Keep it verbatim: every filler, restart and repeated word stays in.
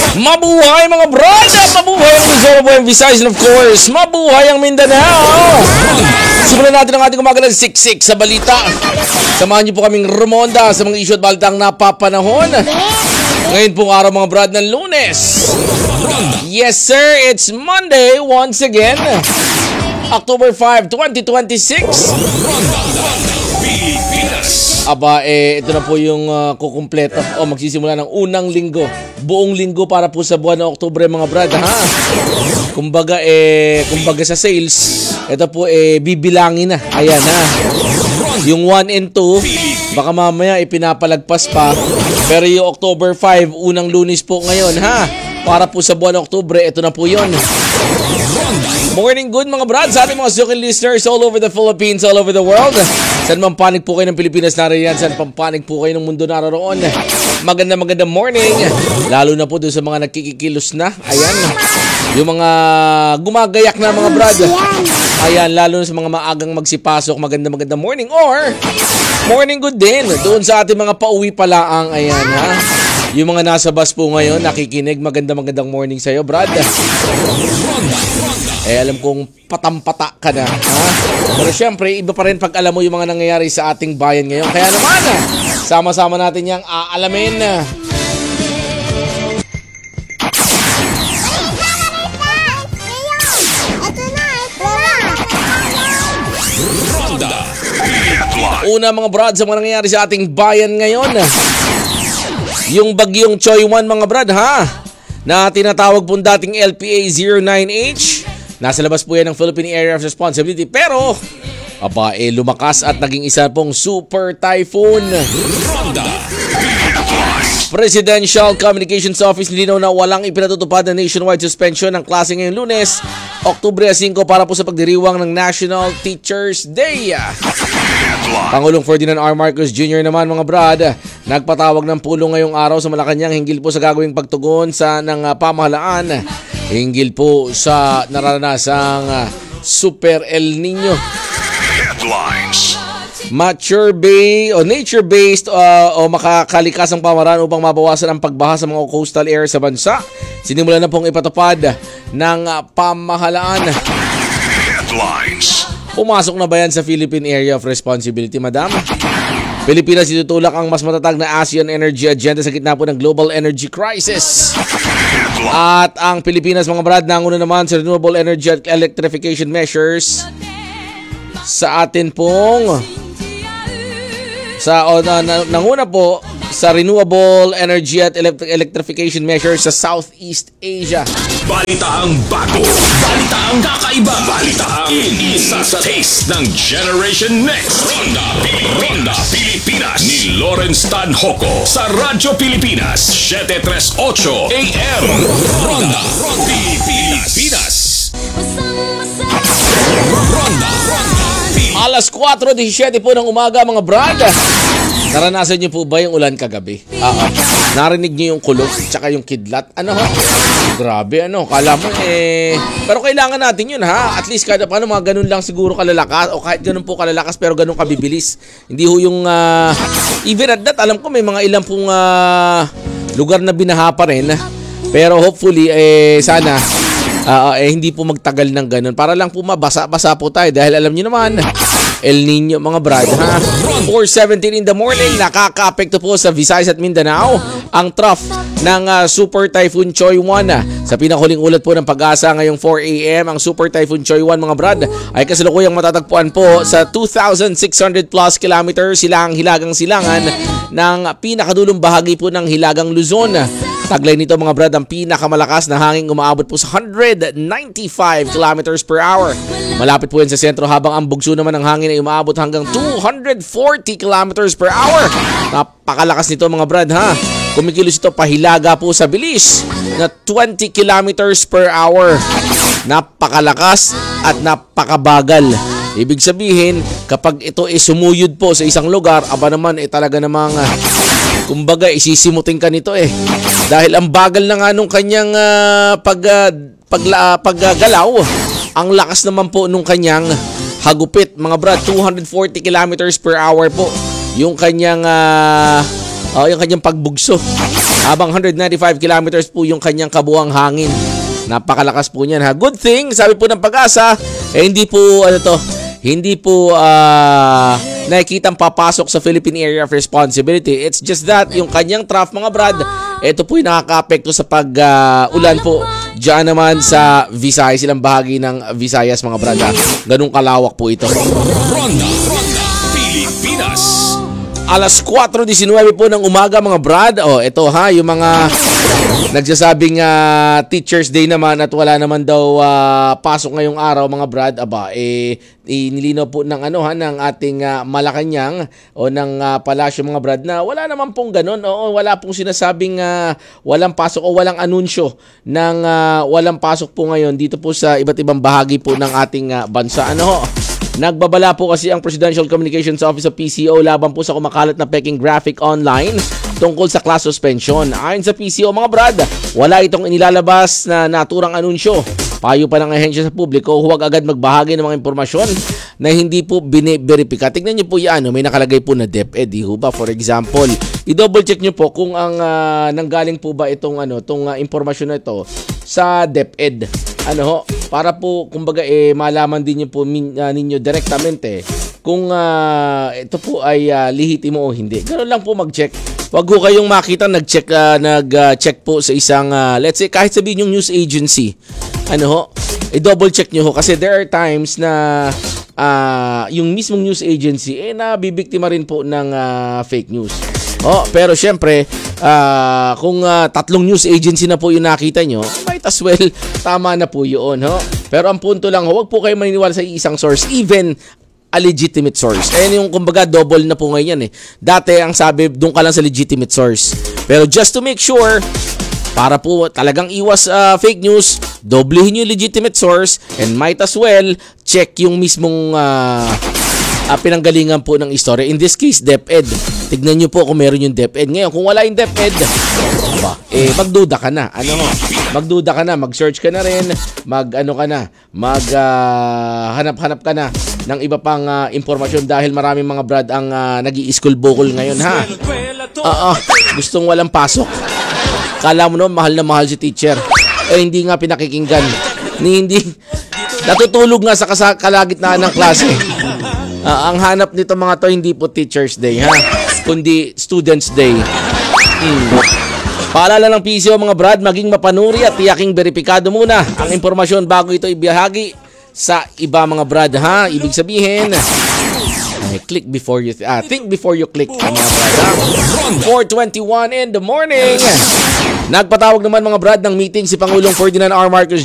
Mabuhay mga brad! Mabuhay ang Luzon, mabuhay ang Visayas, and of course, mabuhay ang Mindanao! Simulan natin ang ating umaga ng siksik sa balita. Samahan niyo po kaming remonda sa mga issue at balitang napapanahon. Ngayon pong araw mga brad ng Lunes. Yes sir, it's Monday once again. October fifth, twenty twenty-six. Aba, eh, ito na po yung uh, kukumpleto o magsisimula ng unang linggo. Buong linggo para po sa buwan ng Oktubre mga brad, ha? Kumbaga, eh, kumbaga sa sales, ito po, eh, bibilangin na. Ayan, ha? Yung one and two, baka mamaya ipinapalagpas pa. Pero yung October fifth, unang Lunes po ngayon, ha? Para po sa buwan ng Oktubre, ito na po yun. Morning good mga brad sa ating mga suki listeners all over the Philippines, all over the world. Saan man panig po kayo ng Pilipinas naririyan, saan pampanig po kayo ng mundo naroon. Maganda maganda morning. Lalo na po doon sa mga nagkikikilos na. Ayan. Yung mga gumagayak na mga brad. Ayan, lalo na sa mga maagang magsipasok. Maganda maganda morning or morning good din. Doon sa ating mga pauwi palaang. Ayan ha. Yung mga nasa bus po ngayon, nakikinig. Maganda magandang morning sa'yo brad. Eh, alam kong patampata ka na, ha? Pero syempre, iba pa rin pag alam mo yung mga nangyayari sa ating bayan ngayon. Kaya naman, sama-sama natin yung aalamin. Una mga brad sa mga nangyayari sa ating bayan ngayon. Yung bagyong Choy one mga brad, ha? Na tinatawag pong dating L P A zero nine H. Nasa labas po yan ng Philippine Area of Responsibility. Pero, aba, eh, lumakas at naging isa pong super typhoon. Presidential Communications Office nilinaw na walang ipinatutupad na nationwide suspension ng klase ngayong Lunes, Oktubre five para po sa pagdiriwang ng National Teachers Day. Pangulong Ferdinand R. Marcos Junior naman mga brad, nagpatawag ng pulong ngayong araw sa Malacanang hinggil po sa gagawing pagtugon sa ng uh, pamahalaan hinggil po sa naranasang uh, Super El Nino. Headlines. Mature bay o nature-based uh, o makakalikasang pamaraan upang mabawasan ang pagbaha sa mga coastal areas sa bansa. Sinimulan na pong ipatupad ng uh, pamahalaan. Headlines. Pumasok na ba yan sa Philippine Area of Responsibility, madam? Pilipinas itutulak ang mas matatag na ASEAN Energy Agenda sa gitna po ng global energy crisis. At ang Pilipinas mga brad, nanguna naman sa renewable energy at electrification measures sa atin pong sa o, na, na, nanguna po sa renewable energy at electrification measures sa Southeast Asia. Balitaang bago, balitaang kakaiba, balitaang isa sa taste ng Generation Next. Ronda, Ronda Pilipinas ni Lawrence Tanhoco sa Radyo Pilipinas seven thirty-eight A M. Ronda, Ronda Pilipinas. Ronda, Ronda. Alas four seventeen po ng umaga mga brad. Naranasan niyo po ba yung ulan kagabi? Oo. Narinig niyo yung kulog tsaka yung kidlat? Ano ho? Grabe ano. Kala mo eh. Pero kailangan natin yun ha. At least kada paano mga ganun lang siguro kalalakas o kahit ganun po kalalakas pero ganun kabibilis. Hindi ho yung uh, even at that alam ko may mga ilang pong uh, lugar na binaha pa rin. Pero hopefully eh sana uh, eh, hindi po magtagal ng ganun. Para lang po mabasa-basa po tayo dahil alam niyo naman El Nino mga brad ha. four seventeen in the morning, nakaka-apekto po sa Visayas at Mindanao ang trough ng uh, Super Typhoon Choy one. Sa pinakuling ulat po ng Pag-asa ngayong four A M, ang Super Typhoon Choy one mga brad ay kasalukuyang matatagpuan po sa two thousand six hundred plus kilometers silang hilagang silangan ng pinakadulong bahagi po ng Hilagang Luzon. Taglay nito mga brad ang pinakamalakas na hangin umaabot po sa one hundred ninety-five kilometers per hour. Malapit po yan sa sentro habang ang bugso naman ng hangin ay umaabot hanggang two hundred forty kilometers per hour. Napakalakas nito mga brad ha. Kumikilos ito pahilaga po sa bilis na twenty kilometers per hour. Napakalakas at napakabagal. Ibig sabihin, kapag ito ay sumuyod po sa isang lugar, aba naman eh talaga namang uh, kumbaga isisimutin ka nito eh. Dahil ang bagal na nga nung kanyang uh, pag, uh, pag, uh, paggalaw, ang lakas naman po nung kanyang hagupit. Mga brad, two hundred forty kilometers per hour po yung kanyang uh, uh, yung kanyang pagbugso. Habang one ninety-five kilometers po yung kanyang kabuang hangin. Napakalakas po niyan ha. Good thing, sabi po ng Pag-asa, eh hindi po ano to, hindi po uh, nakikitang papasok sa Philippine Area of Responsibility. It's just that yung kanyang trough mga brad, ito po yung nakaka-apekto sa pag-ulan uh, po diyan naman sa Visayas, silang bahagi ng Visayas mga brad ha. Ganun kalawak po ito. Ronda, Ronda, Pilipinas. Alas four nineteen po ng umaga mga brad. Oh, ito ha, yung mga nagsasabing uh, Teachers Day naman at wala naman daw uh, pasok ngayong araw mga brad. Aba, eh inilinaw po ng ano ha ng ating uh, Malacanang o ng uh, palasyo mga brad na wala naman pong ganun. Oo, wala pong sinasabing uh, walang pasok o walang anunsyo ng uh, walang pasok po ngayon dito po sa iba't ibang bahagi po ng ating uh, bansa. Ano ho? Nagbabala po kasi ang Presidential Communications Office of P C O laban po sa kumakalat na peking graphic online tungkol sa class suspension. Ayon sa P C O mga brad, wala itong inilalabas na naturang anunsyo. Payo pa ng ahensya sa publiko, huwag agad magbahagi ng mga impormasyon na hindi po bine-verifika. Tignan niyo po yan, may nakalagay po na DepEd, di ho ba? For example, i-double check niyo po kung ang uh, nanggaling po ba itong ano, itong uh, impormasyon na ito sa DepEd. Ano ho? Para po kumbaga eh malaman din niyo po min, uh, ninyo direktamente kung uh, ito po ay uh, lihitimo o hindi. Ganoon lang po mag-check. Wag ho kayong makita nag-check uh, nag-check uh, po sa isang uh, let's say kahit sabihin yung news agency. Ano ho? I-double check niyo ho kasi there are times na uh, yung mismong news agency eh nabibiktima rin po ng uh, fake news. Oh, pero syempre, uh, kung uh, tatlong news agency na po yung nakita nyo, might as well, tama na po yun. Ho? Pero ang punto lang, huwag po kayo maniniwala sa isang source, even a legitimate source. Ayan yung kumbaga double na po ngayon eh. Dati ang sabi, doon ka lang sa legitimate source. Pero just to make sure, para po talagang iwas uh, fake news, doblehin yung legitimate source and might as well check yung mismong uh, uh, pinanggalingan po ng istorya. In this case, DepEd. Tignan nyo po kung meron yung DepEd. Ngayon, kung wala yung DepEd, ba, eh, magduda ka na. Ano mo? Magduda ka na, mag-search ka na rin, mag-ano ka na, mag-hanap-hanap uh, ka na ng iba pang uh, impormasyon dahil maraming mga brad ang uh, nag-i-school bukol ngayon, ha? Oo, gustong walang pasok. Kala mo naman, mahal na mahal si teacher. Eh, hindi nga pinakikinggan. Ni, hindi, natutulog nga sa kasa- kalagitnaan ng klase. Uh, ang hanap nito mga to, hindi po Teacher's Day, ha? Kundi Student's Day. Hmm. Paalala ng P C O mga brad, maging mapanuri at tiyaking beripikado muna ang impormasyon bago ito ibahagi sa iba mga brad, ha? Ibig sabihin, ay, click before you, th- ah, think before you click, mga brad, ha? four twenty-one in the morning. Nagpatawag naman mga brad ng meeting si Pangulong Ferdinand R. Marcos